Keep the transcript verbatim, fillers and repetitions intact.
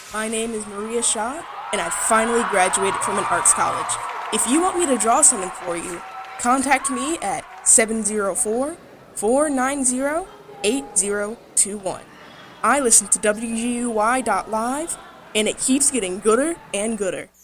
My name is Maria Shaw, and I finally graduated from an arts college. If you want me to draw something for you, contact me at seven zero four, four nine zero, eight zero two one. I listen to W G U Y dot live, and it keeps getting gooder and gooder.